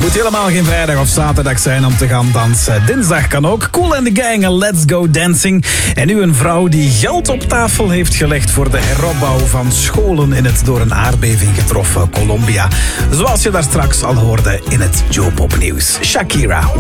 Moet helemaal geen vrijdag of zaterdag zijn om te gaan dansen. Dinsdag kan ook. Kool and the Gang en Let's Go Dancing. En nu een vrouw die geld op tafel heeft gelegd voor de heropbouw van scholen in het door een aardbeving getroffen Colombia. Zoals je daar straks al hoorde in het Jopop nieuws. Shakira.